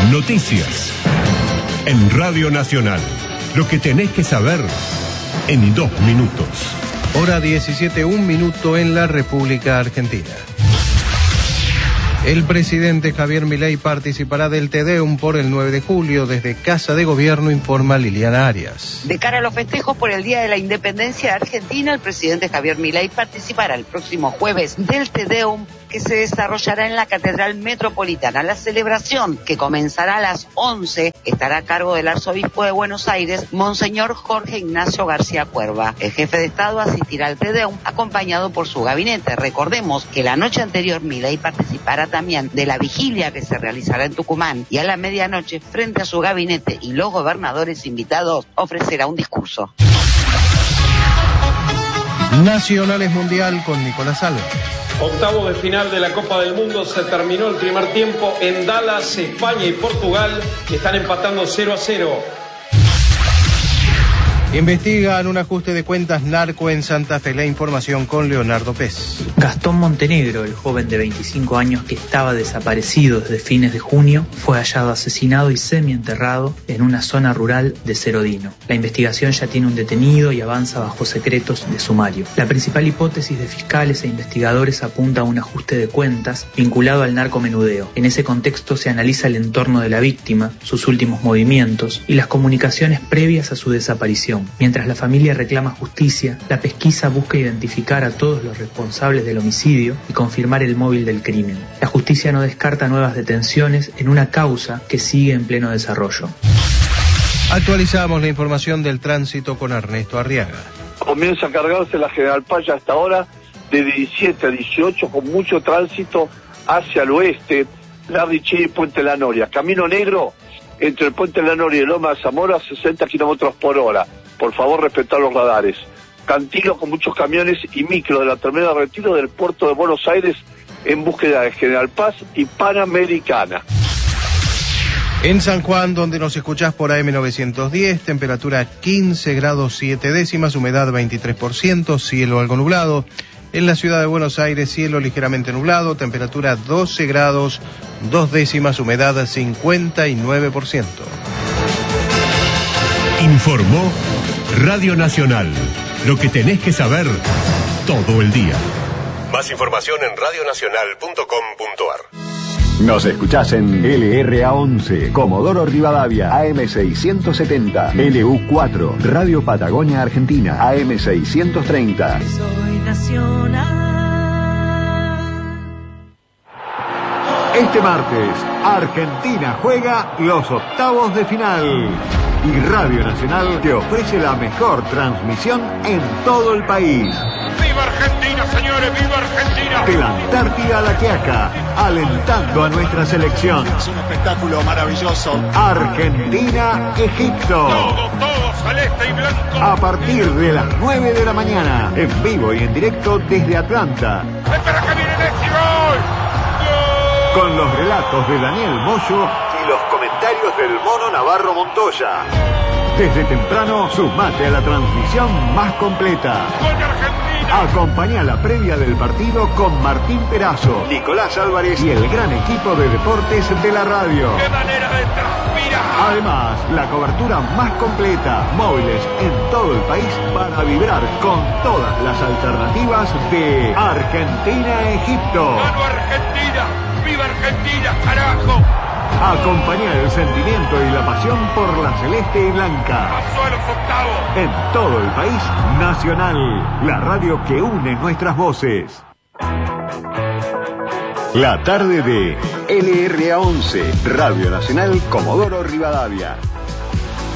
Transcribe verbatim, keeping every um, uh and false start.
Noticias. En Radio Nacional. Lo que tenés que saber en dos minutos. Hora diecisiete, un minuto en la República Argentina. El presidente Javier Milei participará del Te Deum por el nueve de julio desde Casa de Gobierno, informa Liliana Arias. De cara a los festejos por el Día de la Independencia de Argentina, el presidente Javier Milei participará el próximo jueves del Te Deum que se desarrollará en la Catedral Metropolitana. La celebración, que comenzará a las once, estará a cargo del arzobispo de Buenos Aires, Monseñor Jorge Ignacio García Cuerva. El jefe de Estado asistirá al Te Deum acompañado por su gabinete. Recordemos que la noche anterior Milei participará también de la vigilia que se realizará en Tucumán y a la medianoche, frente a su gabinete y los gobernadores invitados, ofrecerá un discurso. Nacionales Mundial con Nicolás Álvarez. Octavo de final de la Copa del Mundo, se terminó el primer tiempo en Dallas. España y Portugal están empatando cero a cero. Investigan un ajuste de cuentas narco en Santa Fe. La información con Leonardo Pez. Gastón Montenegro, el joven de veinticinco años que estaba desaparecido desde fines de junio, fue hallado asesinado y semienterrado en una zona rural de Cerodino. La investigación ya tiene un detenido y avanza bajo secretos de sumario. La principal hipótesis de fiscales e investigadores apunta a un ajuste de cuentas vinculado al narcomenudeo. En ese contexto se analiza el entorno de la víctima, sus últimos movimientos y las comunicaciones previas a su desaparición. Mientras la familia reclama justicia, la pesquisa busca identificar a todos los responsables del homicidio y confirmar el móvil del crimen. La justicia no descarta nuevas detenciones en una causa que sigue en pleno desarrollo. Actualizamos la información del tránsito con Ernesto Arriaga. Comienza a cargarse la General Paz hasta ahora de diecisiete a dieciocho con mucho tránsito hacia el oeste, Larrichí y Puente La Noria. Camino Negro entre el Puente La Noria y Loma de Zamora, sesenta kilómetros por hora. Por favor, respetar los radares. Cantilo con muchos camiones y micro de la terminal de retiro del puerto de Buenos Aires en búsqueda de General Paz y Panamericana. En San Juan, donde nos escuchás por A M novecientos diez, temperatura quince grados siete décimas, humedad veintitrés por ciento, cielo algo nublado. En la ciudad de Buenos Aires, cielo ligeramente nublado, temperatura doce grados dos décimas, humedad cincuenta y nueve por ciento. Informó Radio Nacional. Lo que tenés que saber todo el día. Más información en radio nacional punto com punto a r. Nos escuchás en L R A once, Comodoro Rivadavia, A M seiscientos setenta, L U cuatro, Radio Patagonia Argentina, A M seiscientos treinta. Soy nacional. Este martes, Argentina juega los octavos de final. Y Radio Nacional te ofrece la mejor transmisión en todo el país. ¡Viva Argentina, señores! ¡Viva Argentina! De la Antártida a la Quiaca, alentando a nuestra selección. Es un espectáculo maravilloso. Argentina-Egipto. Todo, todo, celeste y blanco. A partir de las nueve de la mañana, en vivo y en directo desde Atlanta. ¡Espera que viene Messi! ¡Gol! ¡Gol! Con los relatos de Daniel Moyo y los comentarios del Mono Navarro Montoya. Desde temprano, sumate a la transmisión más completa. ¡Gol de Argentina! Acompañá la previa del partido con Martín Perazo, Nicolás Álvarez y el gran equipo de deportes de la radio. ¡Qué manera de transpirar! Además, la cobertura más completa, móviles en todo el país para vibrar con todas las alternativas de Argentina-Egipto. ¡Gano Argentina! ¡Viva Argentina, carajo! Acompañar el sentimiento y la pasión por la celeste y blanca. ¡Pasó a los octavos! En todo el país, Nacional, la radio que une nuestras voces. La tarde de L R A once, Radio Nacional Comodoro Rivadavia.